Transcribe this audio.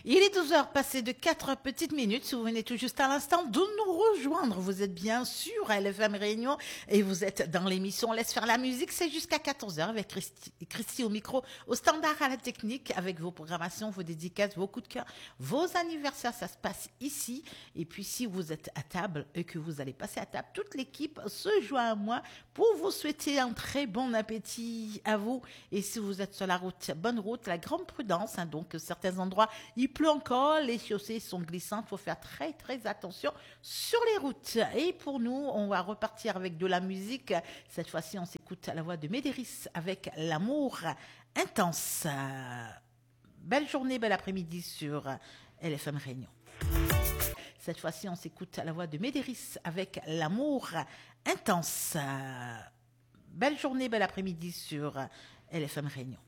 Il est 12 heures passées de 4 petites minutes. Si vous venez tout juste à l'instant de nous rejoindre, vous êtes bien sûr à LFM Réunion et vous êtes dans l'émission Laisse faire la musique. C'est jusqu'à 14 heures avec Christy au micro, au standard à la technique, avec vos programmations, vos dédicaces, vos coups de cœur, vos anniversaires. Ça se passe ici. Et puis si vous êtes à table et que vous allez passer à table, toute l'équipe se joint à moi pour vous souhaiter un très bon appétit à vous. Et si vous êtes sur la route, bonne route, la grande prudence. Donc certains endroits, il pleut encore, les chaussées sont glissantes, il faut faire très très attention sur les routes. Et pour nous, on va repartir avec de la musique. Cette fois-ci, on s'écoute à la voix de Médéris avec L'amour intense. Belle journée, bel après-midi sur LFM Réunion. Cette fois-ci, on s'écoute à la voix de Médéris avec L'amour intense. Belle journée, bel après-midi sur LFM Réunion.